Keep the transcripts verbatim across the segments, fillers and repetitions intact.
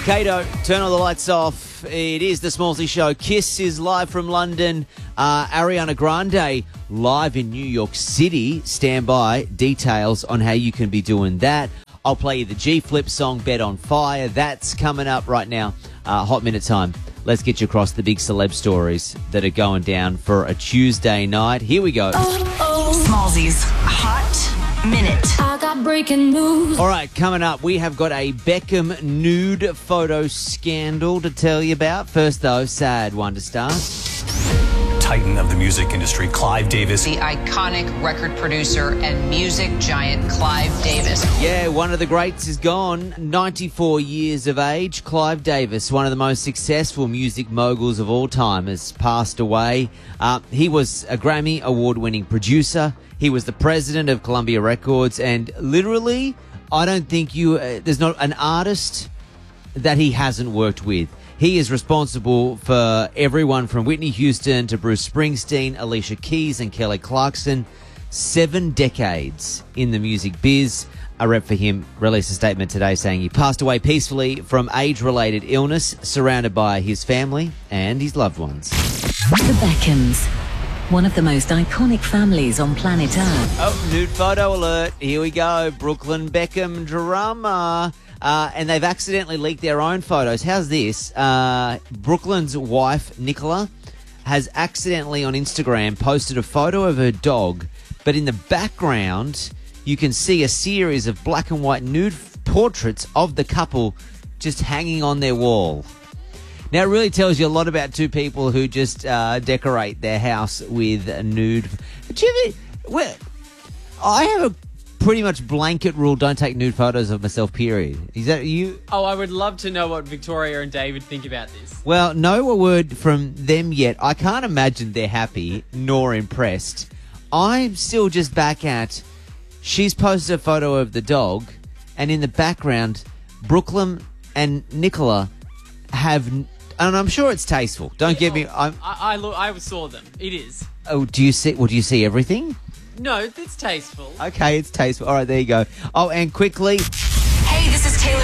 Kato, turn all the lights off. It is the Smallsy Show. Kiss is live from London. Uh, Ariana Grande live in New York City. Stand by. Details on how you can be doing that. I'll play you the G-Flip song, Bet on Fire. That's coming up right now. Uh, hot minute time. Let's get you across the big celeb stories that are going down for a Tuesday night. Here we go. Oh, oh. Smallsy's Hot Minute. I got breaking news. All right, coming up, we have got a Beckham nude photo scandal to tell you about. First, though, sad one to start. Titan of the music industry, Clive Davis. The iconic record producer and music giant Clive Davis. Yeah, one of the greats is gone. ninety-four years of age. Clive Davis, one of the most successful music moguls of all time, has passed away. Uh, he was a Grammy award-winning producer. He was the president of Columbia Records, and literally, I don't think you uh, there's not an artist that he hasn't worked with. He is responsible for everyone from Whitney Houston to Bruce Springsteen, Alicia Keys and Kelly Clarkson. Seven decades in the music biz. A rep for him released a statement today saying he passed away peacefully from age-related illness, surrounded by his family and his loved ones. The Beckhams, one of the most iconic families on planet Earth. Oh, nude photo alert. Here we go. Brooklyn Beckham drama. Uh, and they've accidentally leaked their own photos. How's this? Uh, Brooklyn's wife, Nicola, has accidentally on Instagram posted a photo of her dog, but in the background, you can see a series of black and white nude portraits of the couple just hanging on their wall. Now, it really tells you a lot about two people who just uh, decorate their house with a nude. Do you ever, well, I have a pretty much blanket rule, don't take nude photos of myself, period. Is that you? Oh, I would love to know what Victoria and David think about this. Well, no word from them yet. I can't imagine they're happy nor impressed. I'm still just back at, she's posted a photo of the dog, and in the background, Brooklyn and Nicola have, and I'm sure it's tasteful. Don't Yeah, get me. oh, I'm, I, I, look, I saw them. It is. oh, do you see? Well, do you see everything? No, it's tasteful. Okay, it's tasteful. All right, there you go. Oh, and quickly, Hey, this is Taylor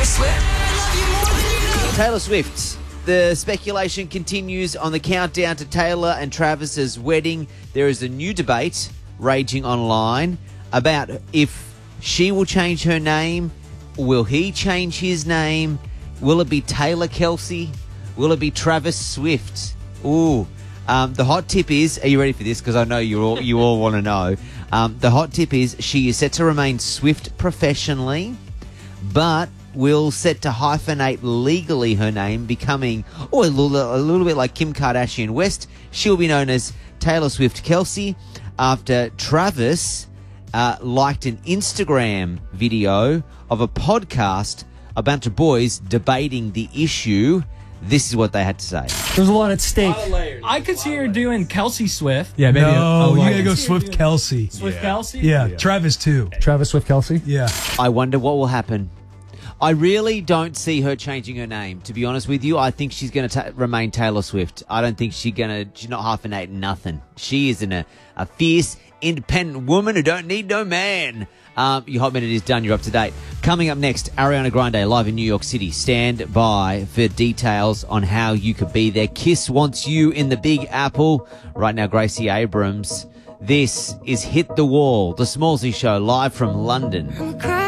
Swift. Taylor Swift. The speculation continues on the countdown to Taylor and Travis's wedding. There is a new debate raging online about if she will change her name. Will he change his name? Will it be Taylor Kelsey? Will it be Travis Swift? Ooh. Um, the hot tip is, are you ready for this? Because I know you all you all want to know. Um, the hot tip is she is set to remain Swift professionally, but will set to hyphenate legally her name, becoming, oh, a little, a little bit like Kim Kardashian West. She'll be known as Taylor Swift Kelsey after Travis uh, liked an Instagram video of a podcast, a bunch of boys debating the issue. This is what they had to say. There's a lot at stake. I could see her doing Kelsey Swift. Yeah, maybe. No, a, you a gotta go Swift Kelsey. Swift Kelsey? Yeah, Travis too. Travis Swift Kelsey. Yeah. I wonder what will happen. I really don't see her changing her name, to be honest with you. I think she's going to remain Taylor Swift. I don't think she's going to, she's not hyphenating nothing. She is in a, a fierce, independent woman who don't need no man. Um, your Hot Minute is done. You're up to date. Coming up next, Ariana Grande live in New York City. Stand by for details on how you could be there. Kiss wants you in the Big Apple. Right now, Gracie Abrams. This is Hit the Wall, the Smallsy Show, live from London.